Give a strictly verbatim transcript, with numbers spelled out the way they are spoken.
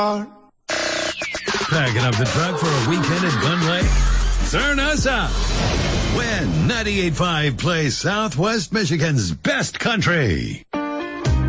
Packing up the truck for a weekend at Gun Lake? Turn us up. When ninety-eight point five plays Southwest Michigan's best country.